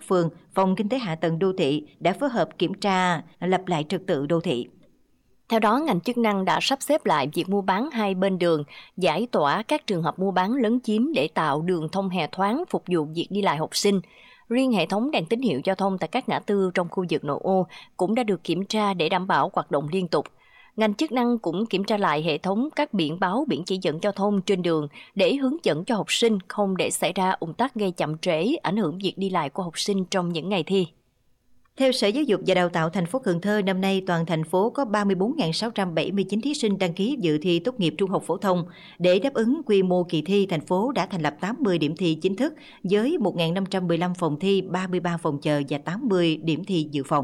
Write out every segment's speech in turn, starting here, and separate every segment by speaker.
Speaker 1: phường, phòng kinh tế hạ tầng đô thị đã phối hợp kiểm tra, lập lại trật tự đô thị.
Speaker 2: Theo đó, ngành chức năng đã sắp xếp lại việc mua bán hai bên đường, giải tỏa các trường hợp mua bán lấn chiếm để tạo đường thông hè thoáng phục vụ việc đi lại học sinh. Riêng hệ thống đèn tín hiệu giao thông tại các ngã tư trong khu vực nội ô cũng đã được kiểm tra để đảm bảo hoạt động liên tục. Ngành chức năng cũng kiểm tra lại hệ thống các biển báo, biển chỉ dẫn giao thông trên đường để hướng dẫn cho học sinh không để xảy ra ùn tắc gây chậm trễ, ảnh hưởng việc đi lại của học sinh trong những ngày thi.
Speaker 1: Theo Sở Giáo dục và Đào tạo thành phố Cần Thơ, năm nay toàn thành phố có 34.679 thí sinh đăng ký dự thi tốt nghiệp trung học phổ thông. Để đáp ứng quy mô kỳ thi, thành phố đã thành lập 80 điểm thi chính thức với 1.515 phòng thi, 33 phòng chờ và 80 điểm thi dự phòng.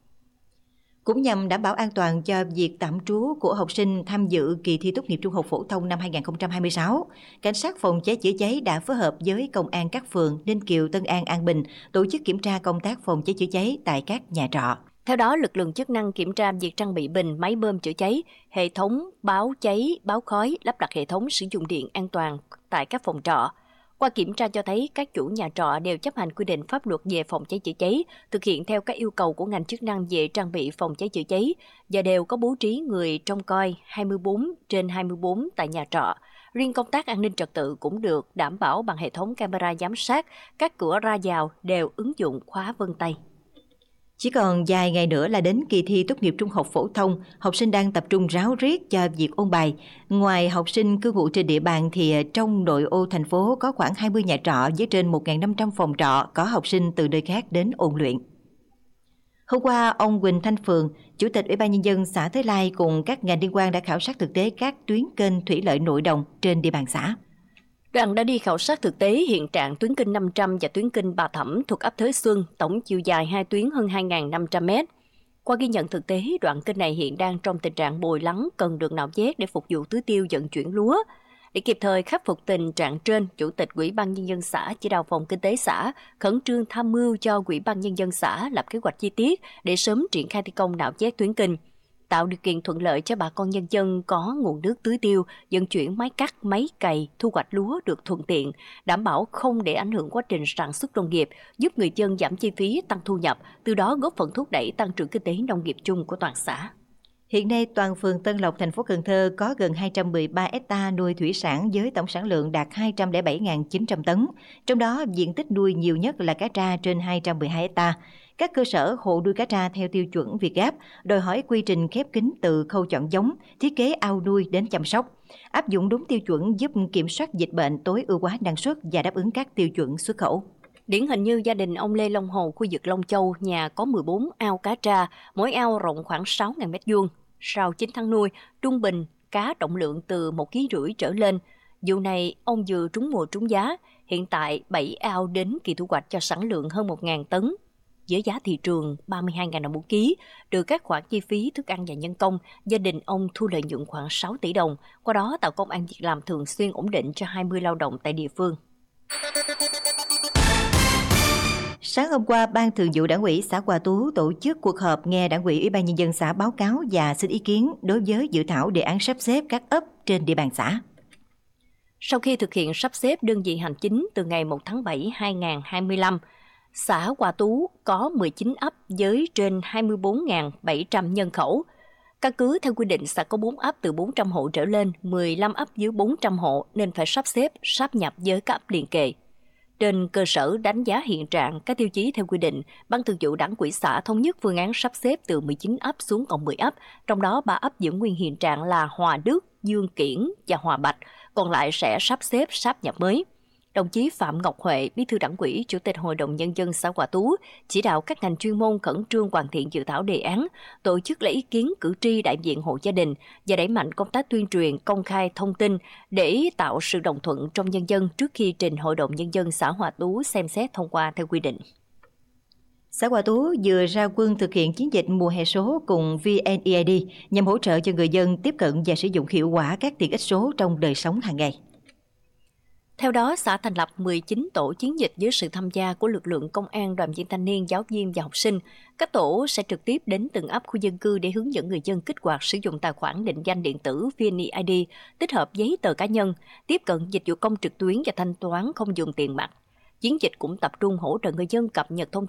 Speaker 1: Cũng nhằm đảm bảo an toàn cho việc tạm trú của học sinh tham dự kỳ thi tốt nghiệp trung học phổ thông năm 2026, Cảnh sát phòng cháy chữa cháy đã phối hợp với Công an các phường Ninh Kiều, Tân An, An Bình tổ chức kiểm tra công tác phòng cháy chữa cháy tại các nhà trọ.
Speaker 2: Theo đó, lực lượng chức năng kiểm tra việc trang bị bình, máy bơm chữa cháy, hệ thống báo cháy, báo khói, lắp đặt hệ thống sử dụng điện an toàn tại các phòng trọ. Qua kiểm tra cho thấy các chủ nhà trọ đều chấp hành quy định pháp luật về phòng cháy chữa cháy, thực hiện theo các yêu cầu của ngành chức năng về trang bị phòng cháy chữa cháy và đều có bố trí người trông coi 24/24 tại nhà trọ. Riêng công tác an ninh trật tự cũng được đảm bảo bằng hệ thống camera giám sát, các cửa ra vào đều ứng dụng khóa vân tay.
Speaker 1: Chỉ còn vài ngày nữa là đến kỳ thi tốt nghiệp trung học phổ thông, học sinh đang tập trung ráo riết cho việc ôn bài. Ngoài học sinh cư ngụ trên địa bàn thì trong nội ô thành phố có khoảng 20 nhà trọ với trên 1.500 phòng trọ có học sinh từ nơi khác đến ôn luyện. Hôm qua, ông Huỳnh Thanh Phường, Chủ tịch Ủy ban Nhân dân xã Thới Lai cùng các ngành liên quan đã khảo sát thực tế các tuyến kênh thủy lợi nội đồng trên địa bàn xã.
Speaker 2: Đoàn đã đi khảo sát thực tế hiện trạng tuyến kênh 500 và tuyến kênh Bà Thẩm thuộc ấp Thới Xuân, tổng chiều dài hai tuyến hơn 2.500 m. Qua ghi nhận thực tế, đoạn kênh này hiện đang trong tình trạng bồi lắng, cần được nạo vét để phục vụ tưới tiêu vận chuyển lúa. Để kịp thời khắc phục tình trạng trên, Chủ tịch Ủy ban Nhân dân xã chỉ đạo phòng kinh tế xã khẩn trương tham mưu cho Ủy ban Nhân dân xã lập kế hoạch chi tiết để sớm triển khai thi công nạo vét tuyến kênh, tạo điều kiện thuận lợi cho bà con nhân dân có nguồn nước tưới tiêu, vận chuyển máy cắt, máy cày, thu hoạch lúa được thuận tiện, đảm bảo không để ảnh hưởng quá trình sản xuất nông nghiệp, giúp người dân giảm chi phí, tăng thu nhập, từ đó góp phần thúc đẩy tăng trưởng kinh tế nông nghiệp chung của toàn xã.
Speaker 1: Hiện nay, toàn phường Tân Lộc, thành phố Cần Thơ có gần 213 hectare nuôi thủy sản với tổng sản lượng đạt 207.900 tấn. Trong đó, diện tích nuôi nhiều nhất là cá tra trên 212 hectare. Các cơ sở hộ nuôi cá tra theo tiêu chuẩn Việt Gáp đòi hỏi quy trình khép kín từ khâu chọn giống, thiết kế ao nuôi đến chăm sóc. Áp dụng đúng tiêu chuẩn giúp kiểm soát dịch bệnh, tối ưu hóa năng suất và đáp ứng các tiêu chuẩn xuất khẩu.
Speaker 2: Điển hình như gia đình ông Lê Long Hồ, khu vực Long Châu, nhà có 14 ao cá tra, mỗi ao rộng khoảng 6.000 m². Sau 9 tháng nuôi, trung bình cá trọng lượng từ 1,5 kg trở lên. Vụ này ông vừa trúng mùa trúng giá, hiện tại 7 ao đến kỳ thu hoạch cho sản lượng hơn 1.000 tấn. Với giá thị trường 32.000 đồng một ký, trừ các khoản chi phí thức ăn và nhân công, gia đình ông thu lợi nhuận khoảng 6 tỷ đồng, qua đó tạo công ăn việc làm thường xuyên ổn định cho 20 lao động tại địa phương.
Speaker 1: Sáng hôm qua, Ban Thường vụ Đảng ủy xã Hòa Tú tổ chức cuộc họp nghe Đảng ủy Ủy ban Nhân dân xã báo cáo và xin ý kiến đối với dự thảo đề án sắp xếp các ấp trên địa bàn xã.
Speaker 2: Sau khi thực hiện sắp xếp đơn vị hành chính từ ngày 1 tháng 7 2025, xã Hòa Tú có 19 ấp với trên 24.700 nhân khẩu. Căn cứ theo quy định xã có 4 ấp từ 400 hộ trở lên, 15 ấp dưới 400 hộ nên phải sắp xếp, sáp nhập với các ấp liền kề. Trên cơ sở đánh giá hiện trạng, các tiêu chí theo quy định, Ban Thường vụ Đảng ủy xã thống nhất phương án sắp xếp từ 19 ấp xuống còn 10 ấp, trong đó 3 ấp giữ nguyên hiện trạng là Hòa Đức, Dương Kiển và Hòa Bạch, còn lại sẽ sắp xếp sáp nhập mới. Đồng chí Phạm Ngọc Huệ, Bí thư Đảng ủy, Chủ tịch Hội đồng Nhân dân xã Hòa Tú, chỉ đạo các ngành chuyên môn khẩn trương hoàn thiện dự thảo đề án, tổ chức lấy ý kiến cử tri đại diện hộ gia đình và đẩy mạnh công tác tuyên truyền, công khai thông tin để tạo sự đồng thuận trong nhân dân trước khi trình Hội đồng Nhân dân xã Hòa Tú xem xét thông qua theo quy định.
Speaker 1: Xã Hòa Tú vừa ra quân thực hiện chiến dịch mùa hè số cùng VNEID nhằm hỗ trợ cho người dân tiếp cận và sử dụng hiệu quả các tiện ích số trong đời sống hàng ngày.
Speaker 2: Theo đó, xã thành lập 19 tổ chiến dịch với sự tham gia của lực lượng công an, đoàn viên thanh niên, giáo viên và học sinh. Các tổ sẽ trực tiếp đến từng ấp khu dân cư để hướng dẫn người dân kích hoạt sử dụng tài khoản định danh điện tử VNeID, tích hợp giấy tờ cá nhân, tiếp cận dịch vụ công trực tuyến và thanh toán không dùng tiền mặt. Chiến dịch cũng tập trung hỗ trợ người dân cập nhật thông